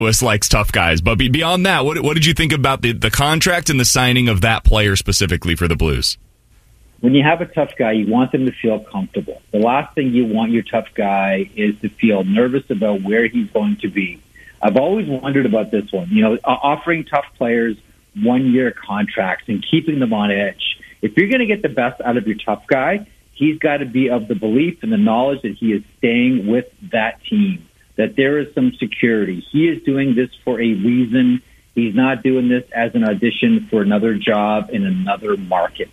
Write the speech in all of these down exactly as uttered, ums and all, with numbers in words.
Louis likes tough guys. But beyond that, what, what did you think about the, the contract and the signing of that player specifically for the Blues? When you have a tough guy, you want them to feel comfortable. The last thing you want your tough guy is to feel nervous about where he's going to be. I've always wondered about this one. You know, offering tough players one-year contracts and keeping them on edge. If you're going to get the best out of your tough guy, he's got to be of the belief and the knowledge that he is staying with that team, that there is some security. He is doing this for a reason. He's not doing this as an audition for another job in another market.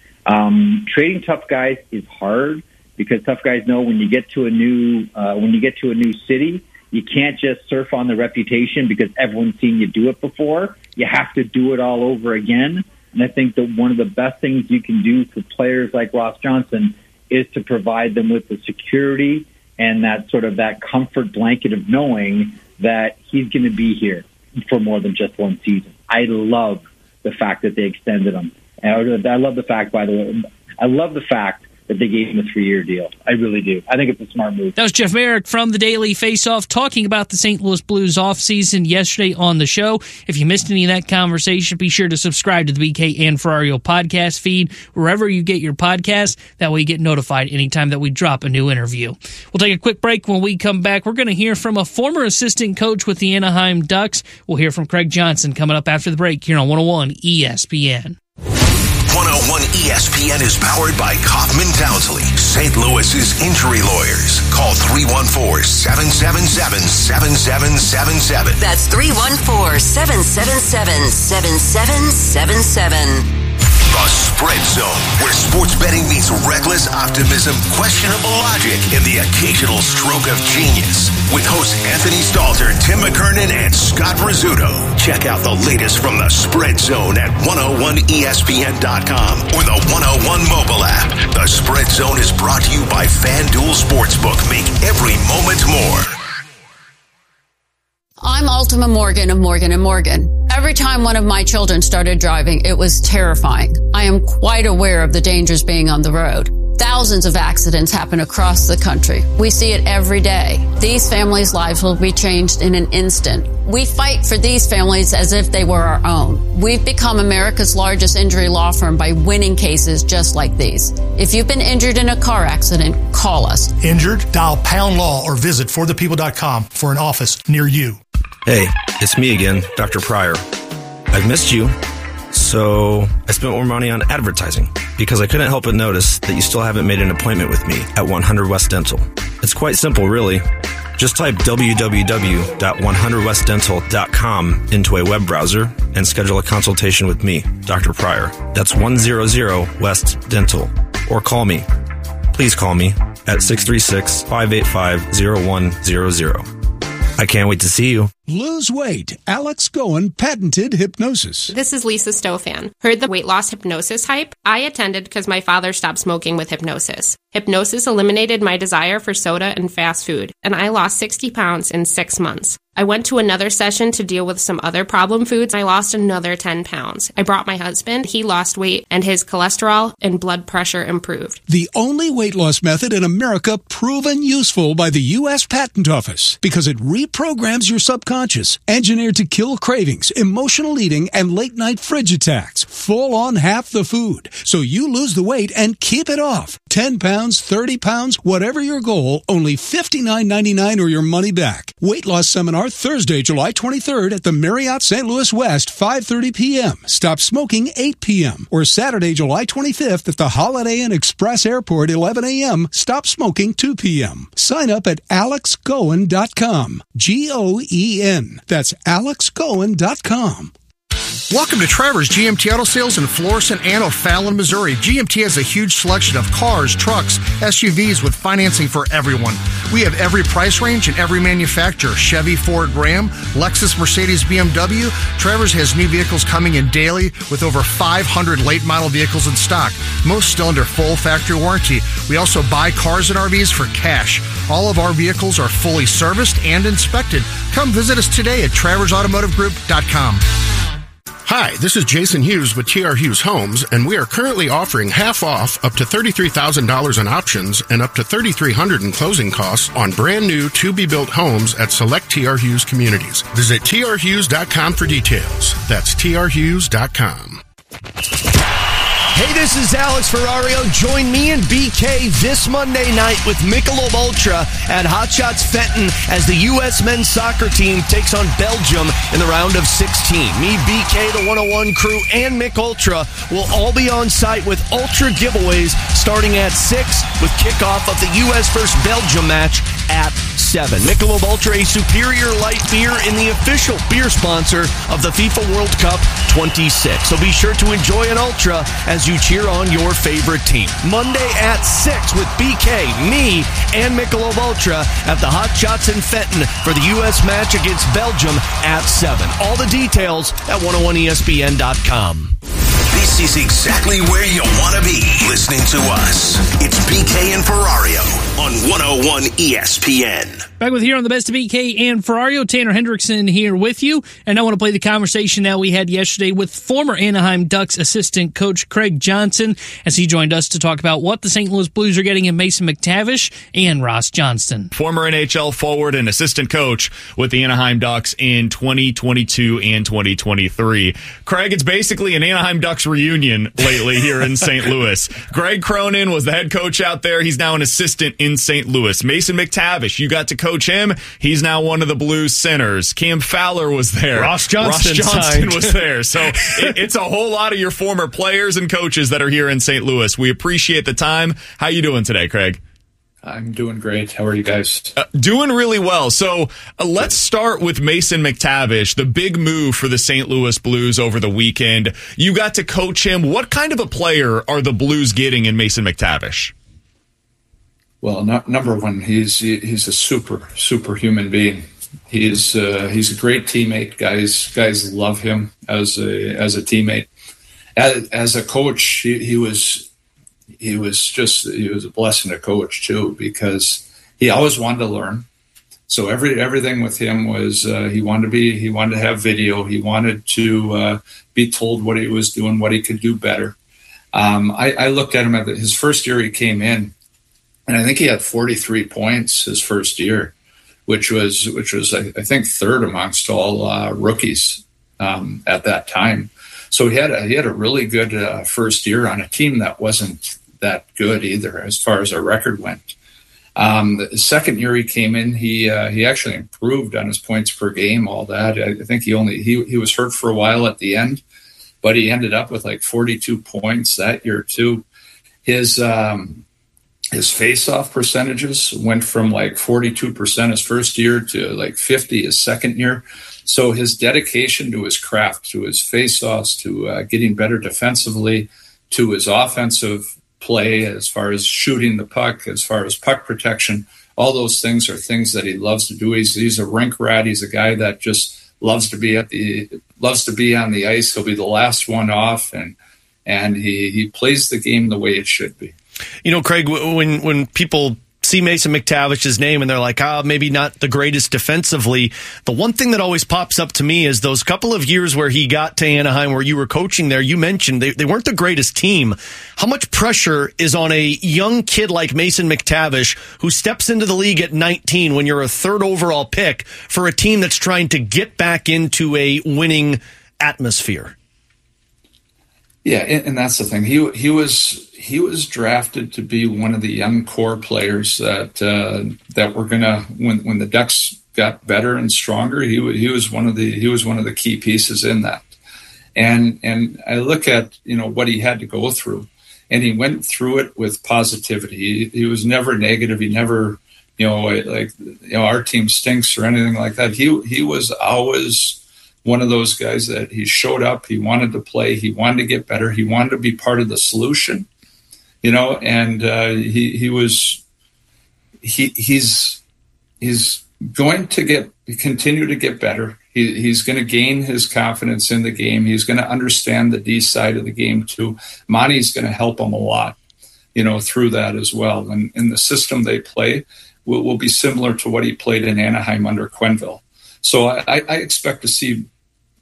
Um, trading tough guys is hard because tough guys know when you get to a new uh, when you get to a new city, you can't just surf on the reputation because everyone's seen you do it before. You have to do it all over again. And I think that one of the best things you can do for players like Ross Johnston is to provide them with the security and that sort of that comfort blanket of knowing that he's going to be here for more than just one season. I love the fact that they extended him. And I love the fact, by the way, I love the fact that they gave him a three-year deal. I really do. I think it's a smart move. That was Jeff Marek from the Daily Faceoff talking about the Saint Louis Blues offseason yesterday on the show. If you missed any of that conversation, be sure to subscribe to the B K and Ferrario podcast feed, wherever you get your podcasts. That way you get notified anytime that we drop a new interview. We'll take a quick break. When we come back, we're going to hear from a former assistant coach with the Anaheim Ducks. We'll hear from Craig Johnson coming up after the break here on one oh one E S P N. one oh one E S P N is powered by Kaufman Townsley, Saint Louis's injury lawyers. Call three one four, seven seven seven, seven seven seven seven. That's three one four, seven seven seven, seven seven seven seven. The Spread Zone, where sports betting meets reckless optimism, questionable logic, and the occasional stroke of genius. With hosts Anthony Stalter, Tim McKernan, and Scott Rizzuto. Check out the latest from the Spread Zone at one oh one E S P N dot com or the one oh one mobile app. The Spread Zone is brought to you by FanDuel Sportsbook. Make every moment more. I'm Ultima Morgan of Morgan and Morgan. Every time one of my children started driving, it was terrifying. I am quite aware of the dangers being on the road. Thousands of accidents happen across the country. We see it every day. These families' lives will be changed in an instant. We fight for these families as if they were our own. We've become America's largest injury law firm by winning cases just like these. If you've been injured in a car accident, call us. Injured? Dial Pound Law or visit for the people dot com for an office near you. Hey, it's me again, Doctor Pryor. I've missed you, so I spent more money on advertising because I couldn't help but notice that you still haven't made an appointment with me at one hundred West Dental. It's quite simple, really. Just type w w w dot one hundred west dental dot com into a web browser and schedule a consultation with me, Doctor Pryor. That's one hundred West Dental. Or call me. Please call me at six three six, five eight five, zero one zero zero. I can't wait to see you. Lose weight. Alex Goen patented hypnosis. This is Lisa Stofan. Heard the weight loss hypnosis hype? I attended because my father stopped smoking with hypnosis. Hypnosis eliminated my desire for soda and fast food, and I lost sixty pounds in six months. I went to another session to deal with some other problem foods. I lost another ten pounds. I brought my husband. He lost weight, and his cholesterol and blood pressure improved. The only weight loss method in America proven useful by the U S Patent Office because it reprograms your subconscious, engineered to kill cravings, emotional eating, and late-night fridge attacks. Full on half the food, so you lose the weight and keep it off. ten pounds, thirty pounds, whatever your goal, only fifty-nine ninety-nine or your money back. Weight loss seminar Thursday, July twenty-third at the Marriott Saint Louis West, five thirty p.m. Stop smoking, eight p.m. Or Saturday, July twenty-fifth at the Holiday Inn Express Airport, eleven a.m. Stop smoking, two p.m. Sign up at alex goen dot com. G O E N. That's alex goen dot com. Welcome to Travers G M T Auto Sales in Florissant and O'Fallon, Missouri. G M T has a huge selection of cars, trucks, S U Vs with financing for everyone. We have every price range and every manufacturer. Chevy, Ford, Ram, Lexus, Mercedes, B M W. Travers has new vehicles coming in daily with over five hundred late model vehicles in stock, most still under full factory warranty. We also buy cars and R Vs for cash. All of our vehicles are fully serviced and inspected. Come visit us today at travers automotive group dot com. Hi, this is Jason Hughes with T R Hughes Homes, and we are currently offering half off up to thirty-three thousand dollars on options and up to three thousand three hundred dollars in closing costs on brand new to-be-built homes at select T R Hughes communities. Visit T R Hughes dot com for details. That's T R Hughes dot com. Hey, this is Alex Ferrario. Join me and B K this Monday night with Michelob Ultra at Hot Shots Fenton as the U S men's soccer team takes on Belgium in the round of sixteen. Me, B K, the one oh one crew, and Mich Ultra will all be on site with Ultra giveaways starting at six with kickoff of the U S versus Belgium match at seven. Michelob Ultra, a superior light beer and the official beer sponsor of the FIFA World Cup twenty-six. So be sure to enjoy an Ultra as you cheer on your favorite team. Monday at six with B K, me, and Michelob Ultra at the Hot Shots in Fenton for the U S match against Belgium at seven. All the details at one oh one E S P N dot com. This is exactly where you want to be listening to us. It's B K and Ferrario on one oh one E S P N. Back with here on the Best of B K and Ferrario. Tanner Hendrickson here with you. And I want to play the conversation that we had yesterday with former Anaheim Ducks assistant coach Craig Johnson as he joined us to talk about what the Saint Louis Blues are getting in Mason McTavish and Ross Johnston. Former N H L forward and assistant coach with the Anaheim Ducks in twenty twenty-two and twenty twenty-three. Craig, it's basically an Anaheim Ducks reunion lately here in Saint Louis. Greg Cronin was the head coach out there. He's now an assistant in Saint Louis. Mason McTavish, you got to coach him. He's now one of the Blues centers. Cam Fowler was there. Ross Johnston, Ross Johnston was there. So it, it's a whole lot of your former players and coaches that are here in Saint Louis. We appreciate the time. How you doing today, Craig? I'm doing great. How are you guys? Uh, doing really well. So uh, let's start with Mason McTavish, the big move for the Saint Louis Blues over the weekend. You got to coach him. What kind of a player are the Blues getting in Mason McTavish? Well, no, number one, he's he, he's a super super human being. He's uh, he's a great teammate. Guys guys love him as a as a teammate. As, as a coach, he, he was. He was just, he was a blessing to coach too, because he always wanted to learn. So every, everything with him was, uh, he wanted to be, he wanted to have video. He wanted to uh, be told what he was doing, what he could do better. Um, I, I looked at him at the, his first year he came in, and I think he had forty-three points his first year, which was, which was, I, I think third amongst all uh, rookies um, at that time. So he had a, he had a really good uh, first year on a team that wasn't that good either as far as our record went. Um, the second year he came in, he uh, he actually improved on his points per game, all that. I think he only he he was hurt for a while at the end, but he ended up with like forty-two points that year too. His um, his face-off percentages went from like forty-two percent his first year to like fifty his second year. So his dedication to his craft, to his face-offs, to uh, getting better defensively, to his offensive play as far as shooting the puck, as far as puck protection, all those things are things that he loves to do. He's, he's a rink rat. He's a guy that just loves to be at the loves to be on the ice. He'll be the last one off, and and he, he plays the game the way it should be. You know, Craig, when when people see Mason McTavish's name and they're like, ah, oh, maybe not the greatest defensively, the one thing that always pops up to me is those couple of years where he got to Anaheim, where you were coaching there, you mentioned they, they weren't the greatest team. How much pressure is on a young kid like Mason McTavish who steps into the league at nineteen when you're a third overall pick for a team that's trying to get back into a winning atmosphere? Yeah, and, and that's the thing. He he was he was drafted to be one of the young core players that uh, that were gonna when when the Ducks got better and stronger. He he was one of the he was one of the key pieces in that. And and I look at you know what he had to go through, and he went through it with positivity. He, he was never negative. He never you know like you know our team stinks or anything like that. He he was always one of those guys that he showed up, he wanted to play, he wanted to get better, he wanted to be part of the solution, you know, and uh, he he was he he's he's going to get continue to get better. He, he's going to gain his confidence in the game. He's going to understand the D side of the game too. Monty's going to help him a lot, you know, through that as well. And in the system they play will, will be similar to what he played in Anaheim under Quenneville. So I, I expect to see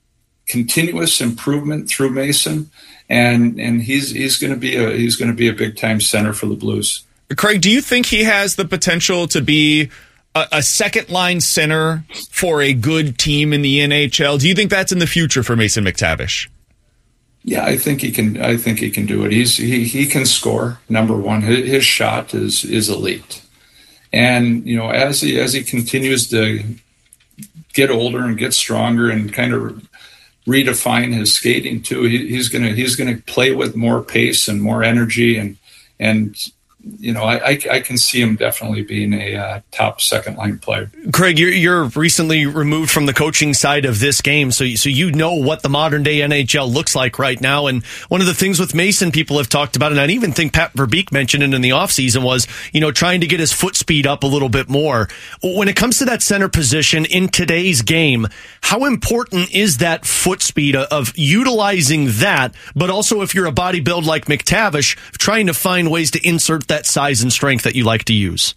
continuous improvement through Mason, and and he's he's going to be a he's going to be a big time center for the Blues. Craig, do you think he has the potential to be a, a second line center for a good team in the N H L? Do you think that's in the future for Mason McTavish? Yeah, I think he can. I think he can do it. He's he he can score. Number one, his, his shot is is elite, and you know as he as he continues to get older and get stronger and kind of redefine his skating too, he, he's gonna he's gonna play with more pace and more energy, and and you know, I, I, I can see him definitely being a uh, top second line player. Craig, you're, you're recently removed from the coaching side of this game, so so you know what the modern day N H L looks like right now. And one of the things with Mason people have talked about, and I even think Pat Verbeek mentioned it in the offseason, was, you know, trying to get his foot speed up a little bit more. When it comes to that center position in today's game, how important is that foot speed of utilizing that, but also if you're a body build like McTavish, trying to find ways to insert that size and strength that you like to use?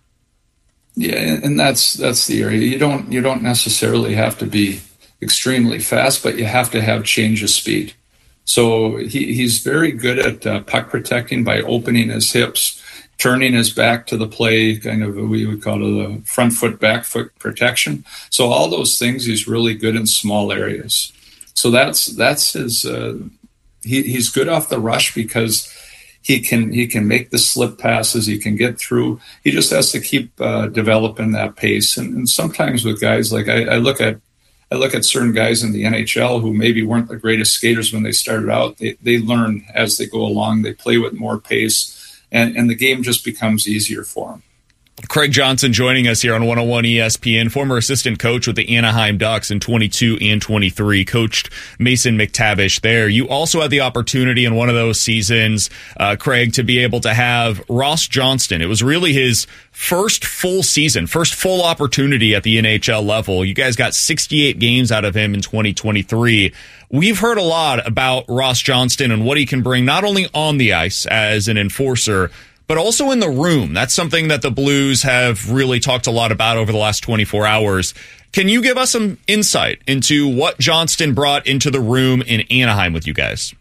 Yeah, and that's that's the area. You don't you don't necessarily have to be extremely fast, but you have to have change of speed. So he, he's very good at uh, puck protecting by opening his hips, turning his back to the play, kind of we would call it a front foot, back foot protection. So all those things he's really good in small areas. So that's that's his. Uh, he, he's good off the rush because He can he can make the slip passes. He can get through. He just has to keep uh, developing that pace. And, and sometimes with guys like I, I look at I look at certain guys in the N H L who maybe weren't the greatest skaters when they started out. They they learn as they go along. They play with more pace, and, and the game just becomes easier for them. Craig Johnson joining us here on one oh one E S P N, former assistant coach with the Anaheim Ducks in twenty-two and twenty-three, coached Mason McTavish there. You also had the opportunity in one of those seasons, uh, Craig, to be able to have Ross Johnston. It was really his first full season, first full opportunity at the N H L level. You guys got sixty-eight games out of him in twenty twenty-three. We've heard a lot about Ross Johnston and what he can bring, not only on the ice as an enforcer, but also in the room. That's something that the Blues have really talked a lot about over the last twenty-four hours. Can you give us some insight into what Johnston brought into the room in Anaheim with you guys?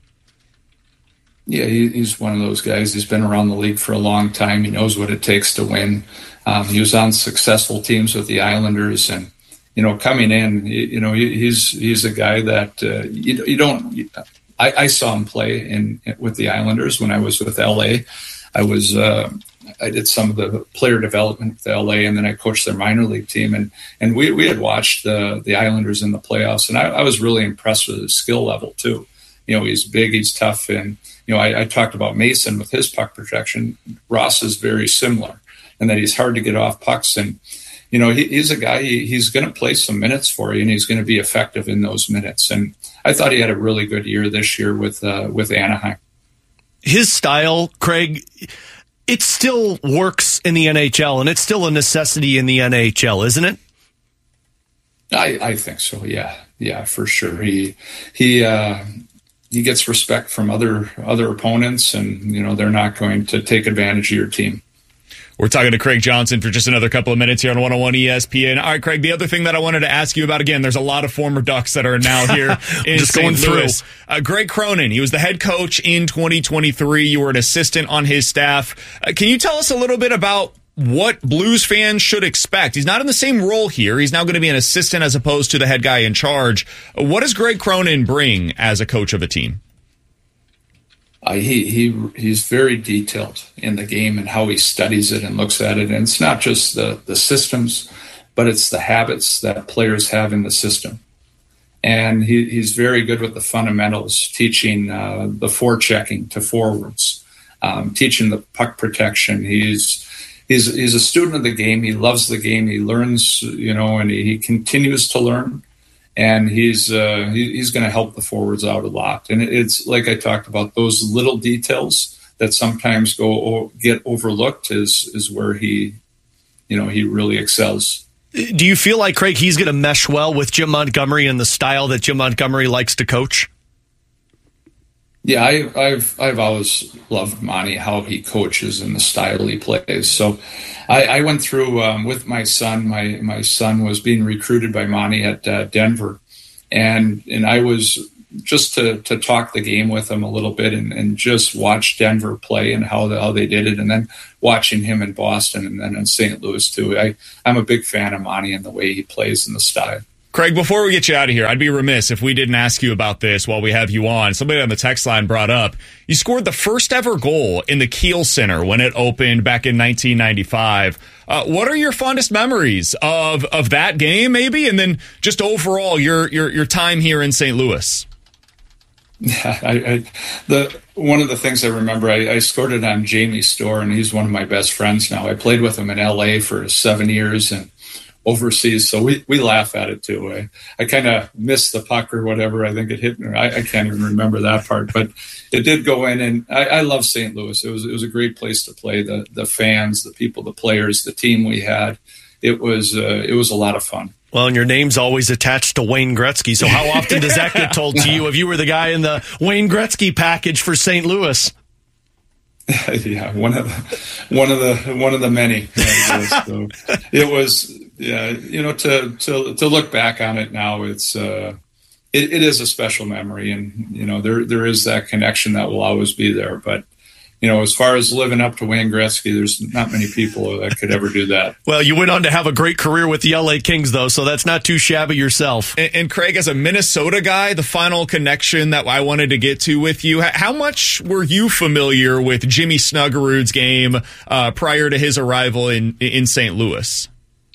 Yeah, he, he's one of those guys. He's been around the league for a long time. He knows what it takes to win. Um, he was on successful teams with the Islanders, and you know, coming in, you, you know, he, he's he's a guy that uh, you, you don't. You, I, I saw him play in with the Islanders when I was with L A. I was uh, I did some of the player development with L A, and then I coached their minor league team, and and we we had watched the the Islanders in the playoffs, and I, I was really impressed with his skill level too. You know, he's big, he's tough, and you know, I, I talked about Mason with his puck protection. Ross is very similar, and that he's hard to get off pucks, and you know, he, he's a guy. He, he's going to play some minutes for you, and he's going to be effective in those minutes. And I thought he had a really good year this year with uh, with Anaheim. His style, Craig, it still works in the N H L, and it's still a necessity in the N H L, isn't it? I, I think so. Yeah, yeah, for sure. He he uh, he gets respect from other other opponents, and you know they're not going to take advantage of your team. We're talking to Craig Johnson for just another couple of minutes here on one oh one E S P N. All right, Craig, the other thing that I wanted to ask you about, again, there's a lot of former Ducks that are now here in just Saint going Louis. Uh, Greg Cronin, he was the head coach in twenty twenty-three. You were an assistant on his staff. Uh, can you tell us a little bit about what Blues fans should expect? He's not in the same role here. He's now going to be an assistant as opposed to the head guy in charge. Uh, what does Greg Cronin bring as a coach of a team? Uh, he he he's very detailed in the game and how he studies it and looks at it. And it's not just the, the systems, but it's the habits that players have in the system. And he, he's very good with the fundamentals, teaching uh, the forechecking to forwards, um, teaching the puck protection. He's he's he's a student of the game. He loves the game. He learns, you know, and he, he continues to learn. And he's uh, he, he's going to help the forwards out a lot. And it's like I talked about, those little details that sometimes go get overlooked is is where he, you know, he really excels. Do you feel like, Craig, he's going to mesh well with Jim Montgomery and the style that Jim Montgomery likes to coach? Yeah, I, I've I've always loved Monty, how he coaches and the style he plays. So I, I went through um, with my son. My my son was being recruited by Monty at uh, Denver, And and I was just to, to talk the game with him a little bit and, and just watch Denver play and how, the, how they did it. And then watching him in Boston and then in Saint Louis too. I, I'm a big fan of Monty and the way he plays and the style. Craig, before we get you out of here, I'd be remiss if we didn't ask you about this while we have you on. Somebody on the text line brought up, you scored the first ever goal in the Kiel Center when it opened back in nineteen ninety-five. Uh, what are your fondest memories of, of that game, maybe? And then just overall, your, your, your time here in Saint Louis? Yeah, I, I, the one of the things I remember, I, I scored it on Jamie Storr, and he's one of my best friends now. I played with him in L A for seven years and overseas, so we, we laugh at it too. I, I kind of missed the puck or whatever. I think it hit me. I, I can't even remember that part, but it did go in, and I, I love Saint Louis. It was it was a great place to play. The the fans, the people, the players, the team we had. It was uh, it was a lot of fun. Well, and your name's always attached to Wayne Gretzky, so how often does that get told to you if you were the guy in the Wayne Gretzky package for Saint Louis? Yeah, one of the one of the one of the many. So it was, yeah, you know, to to to look back on it now, it's uh, it, it is a special memory, and you know, there there is that connection that will always be there, but. You know, as far as living up to Wayne Gretzky, there's not many people that could ever do that. Well, you went on to have a great career with the L A Kings, though, so that's not too shabby yourself. And, and Craig, as a Minnesota guy, the final connection that I wanted to get to with you, how much were you familiar with Jimmy Snuggerud's game uh, prior to his arrival in, in Saint Louis?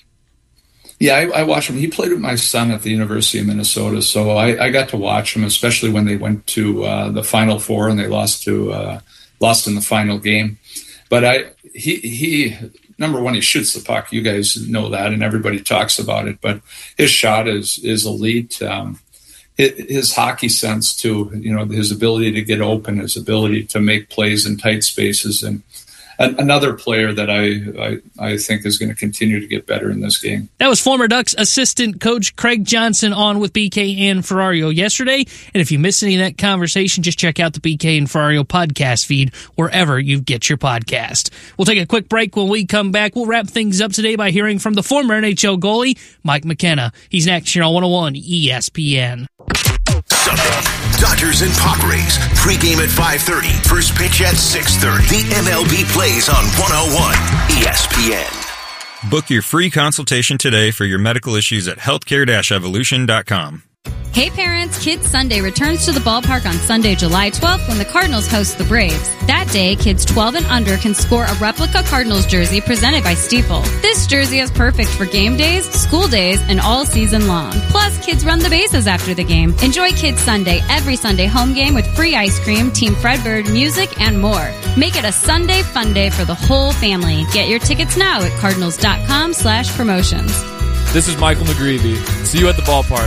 Yeah, I, I watched him. He played with my son at the University of Minnesota, so I, I got to watch him, especially when they went to uh, the Final Four and they lost to uh, lost in the final game. But I he he number one, he shoots the puck. You guys know that, and everybody talks about it. But his shot is is elite. Um, his, his hockey sense too. You know, his ability to get open, his ability to make plays in tight spaces, and another player that I, I I think is going to continue to get better in this game. That was former Ducks assistant coach Craig Johnson on with B K and Ferrario yesterday. And if you missed any of that conversation, just check out the B K and Ferrario podcast feed wherever you get your podcast. We'll take a quick break. When we come back, we'll wrap things up today by hearing from the former N H L goalie, Mike McKenna. He's next here on one oh one E S P N. Sunday, Dodgers and Padres. Pre-game at five thirty. First pitch at six thirty. The M L B plays on one oh one E S P N. Book your free consultation today for your medical issues at healthcare dash evolution dot com. Hey parents, Kids Sunday returns to the ballpark on Sunday, July twelfth when the Cardinals host the Braves. That day, kids twelve and under can score a replica Cardinals jersey presented by Stiefel. This jersey is perfect for game days, school days, and all season long. Plus, kids run the bases after the game. Enjoy Kids Sunday every Sunday home game with free ice cream, Team Fredbird, music, and more. Make it a Sunday fun day for the whole family. Get your tickets now at cardinals dot com slash promotions. This is Michael McGreevy. See you at the ballpark.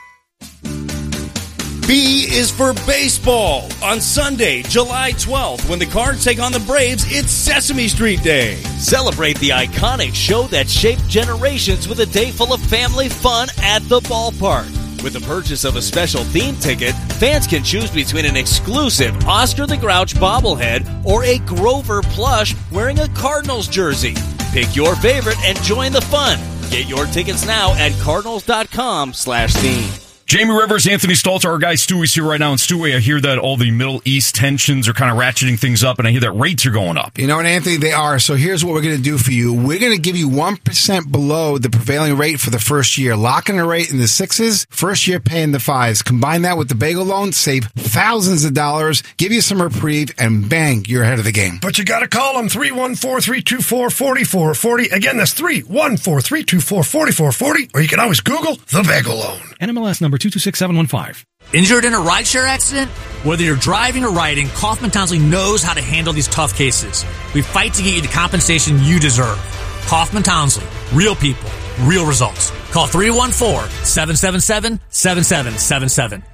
B is for baseball. On Sunday, July twelfth, when the Cards take on the Braves, it's Sesame Street Day. Celebrate the iconic show that shaped generations with a day full of family fun at the ballpark. With the purchase of a special theme ticket, fans can choose between an exclusive Oscar the Grouch bobblehead or a Grover plush wearing a Cardinals jersey. Pick your favorite and join the fun. Get your tickets now at cardinals dot com slash theme. Jamie Rivers, Anthony Stalter, our guy Stewie's here right now. And Stewie, I hear that all the Middle East tensions are kind of ratcheting things up, and I hear that rates are going up. You know what, Anthony? They are. So here's what we're going to do for you. We're going to give you one percent below the prevailing rate for the first year. Locking the rate in the sixes, first year paying the fives. Combine that with the bagel loan, save thousands of dollars, give you some reprieve, and bang, you're ahead of the game. But you got to call them three one four, three two four, four four four zero. Again, that's three one four, three two four, four four four zero. Or you can always Google the bagel loan. N M L S number two two six seven one five. Injured in a rideshare accident? Whether you're driving or riding, Kaufman Townsley knows how to handle these tough cases. We fight to get you the compensation you deserve. Kaufman Townsley. Real people. Real results. Call three one four, seven seven seven, seven seven seven seven.